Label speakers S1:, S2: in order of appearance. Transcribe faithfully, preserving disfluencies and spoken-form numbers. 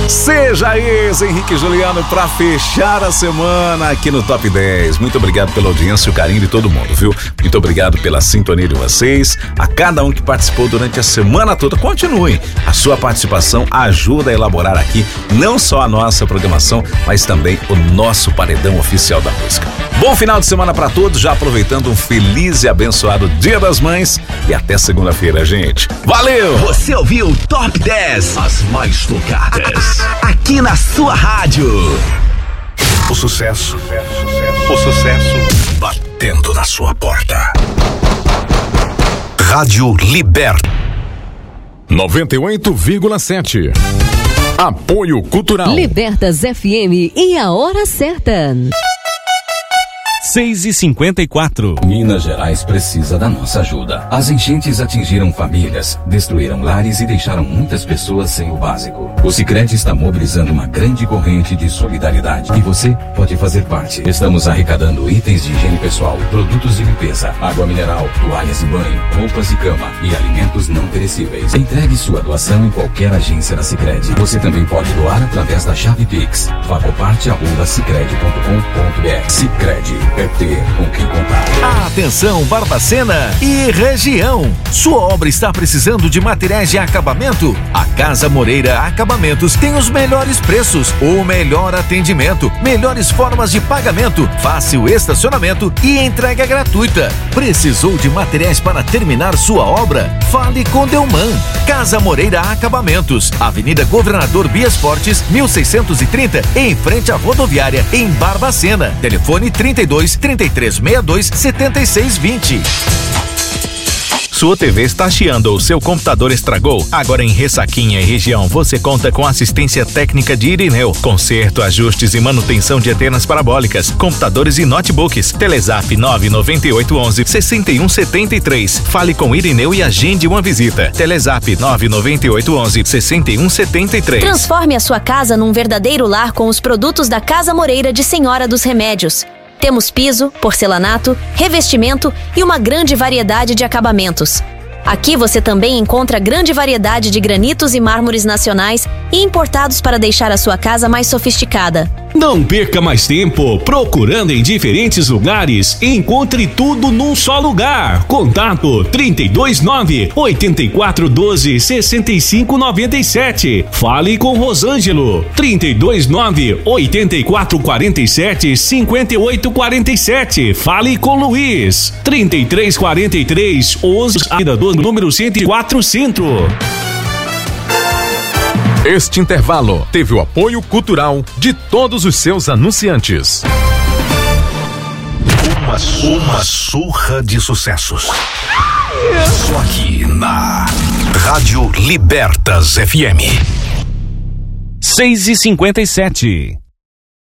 S1: Seja esse, Henrique Juliano, para fechar a semana aqui no Top dez. Muito obrigado pela audiência e o carinho de todo mundo, viu? Muito obrigado pela sintonia de vocês, a cada um que participou durante a semana toda. Continue, a sua participação ajuda a elaborar aqui não só a nossa programação, mas também o nosso paredão oficial da música. Bom final de semana para todos, já aproveitando um feliz e abençoado Dia das Mães e até segunda-feira, gente. Valeu!
S2: Você ouviu Top dez, as mais tocadas, aqui na sua rádio.
S1: O sucesso, o sucesso batendo na sua porta. Rádio Liberta
S3: noventa e oito vírgula sete. Apoio Cultural.
S4: Libertas F M e a hora certa.
S5: seis e cinquenta e quatro.
S6: Minas Gerais precisa da nossa ajuda. As enchentes atingiram famílias, destruíram lares e deixaram muitas pessoas sem o básico. O Sicredi está mobilizando uma grande corrente de solidariedade e você pode fazer parte. Estamos arrecadando itens de higiene pessoal, produtos de limpeza, água mineral, toalhas de banho, roupas de cama e alimentos não perecíveis. Entregue sua doação em qualquer agência da Sicredi. Você também pode doar através da chave Pix. Favoparte arroba sicredi ponto com ponto br. Sicredi. É ter com quem contar.
S2: Atenção, Barbacena e região. Sua obra está precisando de materiais de acabamento? A Casa Moreira Acabamentos tem os melhores preços, o melhor atendimento, melhores formas de pagamento, fácil estacionamento e entrega gratuita. Precisou de materiais para terminar sua obra? Fale com Delman. Casa Moreira Acabamentos, Avenida Governador Bias Fortes, mil seiscentos e trinta, em frente à rodoviária, em Barbacena. Telefone trinta e dois, trinta e três, sessenta e dois, setenta e seis, vinte.
S5: Sua T V está chiando ou seu computador estragou? Agora em Ressaquinha e região você conta com assistência técnica de Irineu, conserto, ajustes e manutenção de antenas parabólicas, computadores e notebooks. Telezap nove nove oito um um, seis um sete três. Fale com Irineu e agende uma visita. Telezap nove nove oito um um, seis um sete três.
S7: Transforme a sua casa num verdadeiro lar com os produtos da Casa Moreira de Senhora dos Remédios. Temos piso, porcelanato, revestimento e uma grande variedade de acabamentos. Aqui você também encontra grande variedade de granitos e mármores nacionais e importados para deixar a sua casa mais sofisticada.
S8: Não perca mais tempo procurando em diferentes lugares e encontre tudo num só lugar. Contato trinta e dois, nove, oitenta e quatro, doze, sessenta e cinco, noventa e sete. Fale com Rosângelo. trinta e dois, nove, oitenta e quatro, quarenta e sete, cinquenta e oito, quarenta e sete. Fale com Luiz. trinta e três, quarenta e três, onze, do número cento e quatro, Centro.
S3: Este intervalo teve o apoio cultural de todos os seus anunciantes.
S1: Uma, uma surra de sucessos. Só aqui na Rádio Libertas F M.
S5: seis e cinquenta e sete.